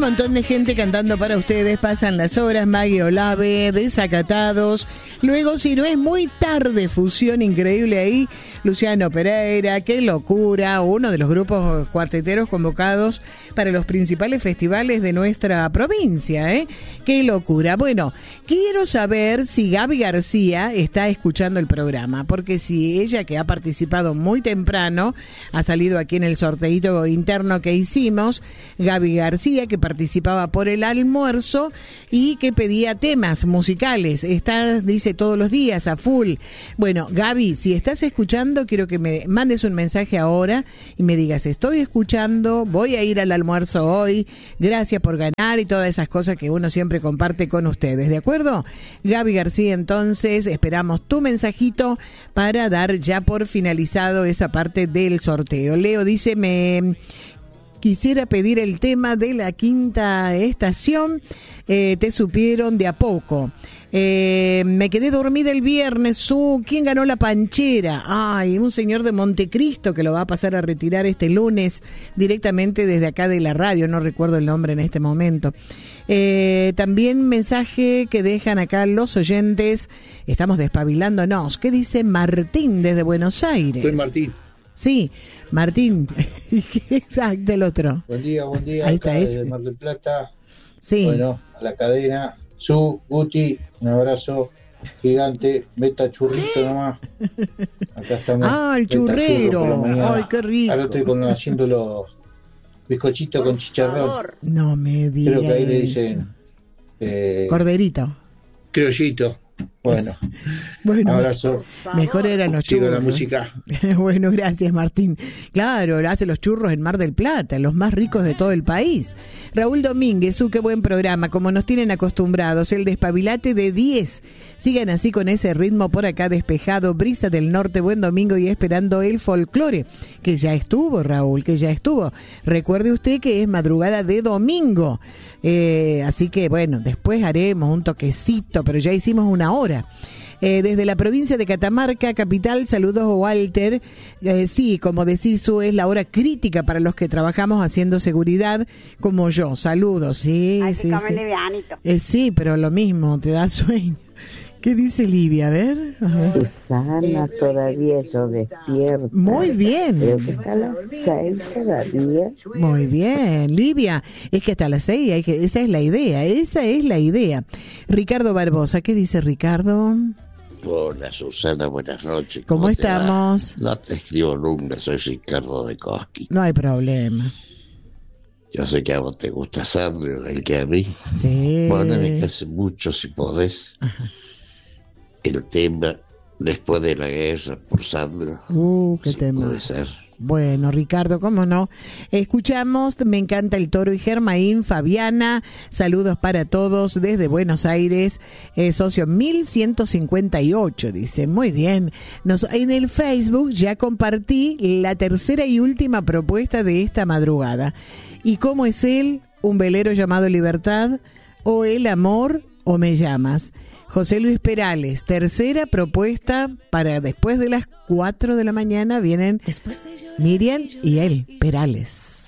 montón de gente cantando para ustedes. Pasan las horas. Maggie Olave, Desacatados. Luego, si no es muy tarde, fusión increíble ahí. Luciano Pereira, qué locura. Uno de los grupos cuarteteros convocados para los principales festivales de nuestra provincia, ¿eh? Qué locura. Bueno, quiero saber si Gaby García está escuchando el programa, porque si ella, que ha participado muy temprano, ha salido aquí en el sorteito interno que hicimos, Gaby García, que participaba por el almuerzo y que pedía temas musicales, está, dice, todos los días a full. Bueno, Gaby, si estás escuchando, quiero que me mandes un mensaje ahora y me digas, estoy escuchando, voy a ir al almuerzo hoy, gracias por ganar y todas esas cosas que uno siempre comparte con ustedes, ¿de acuerdo? Gaby García, entonces, esperamos tu mensajito para dar ya por finalizado esa parte del sorteo. Leo dice, quisiera pedir el tema de la quinta estación, te supieron de a poco. Me quedé dormida el viernes. ¿Quién ganó la panchera? Ay, un señor de Montecristo que lo va a pasar a retirar este lunes directamente desde acá de la radio. No recuerdo el nombre en este momento. También mensaje que dejan acá los oyentes. Estamos despabilándonos. ¿Qué dice Martín desde Buenos Aires? Soy Martín. Sí, Martín. Exacto, el otro. Buen día. Ahí está, desde Mar del Plata. Sí. Bueno, a la cadena. Guti, un abrazo gigante. Meta churrito nomás. Acá estamos. Ah, el churrero. Ay, qué rico. Ahora estoy haciendo los bizcochitos con chicharrón. No me digas. Creo que ahí le dicen corderito. Criollito. Bueno, un abrazo. Mejor eran los churros. Sigo la música. Bueno, gracias, Martín. Claro, hace los churros en Mar del Plata, los más ricos de todo el país. Raúl Domínguez, qué buen programa, como nos tienen acostumbrados, el despabilate de 10. Sigan así con ese ritmo por acá despejado, brisa del norte, buen domingo y esperando el folclore, que ya estuvo, Raúl, que ya estuvo. Recuerde usted que es madrugada de domingo. Así que bueno, después haremos un toquecito, pero ya hicimos una hora. Desde la provincia de Catamarca, capital, saludos Walter. Sí, como decís, es la hora crítica para los que trabajamos haciendo seguridad, como yo. Saludos, sí. Ay, sí, sí. Livianito. Sí, pero lo mismo, te da sueño. ¿Qué dice Livia? A ver. Susana, todavía yo despierto. Muy bien. Creo que está a las 6 todavía. Muy bien, Livia. Es que hasta las 6, esa es la idea. Ricardo Barbosa, ¿qué dice Ricardo? Hola Susana, buenas noches. ¿Cómo estamos? No te escribo nunca, soy Ricardo de Cosqui. No hay problema. Yo sé que a vos te gusta Sandro, igual que a mí. Sí. Póname que hace mucho, si podés. Ajá. El tema Después de la guerra por Sandro. Qué si tema. Puede ser. Bueno, Ricardo, cómo no. Escuchamos, me encanta el Toro y Germain, Fabiana, saludos para todos desde Buenos Aires, socio 1158, dice, muy bien. En el Facebook ya compartí la tercera y última propuesta de esta madrugada. ¿Y cómo es él? Un velero llamado Libertad, o El amor, o Me llamas. José Luis Perales, tercera propuesta para después de las 4 de la mañana vienen Miriam y él, Perales.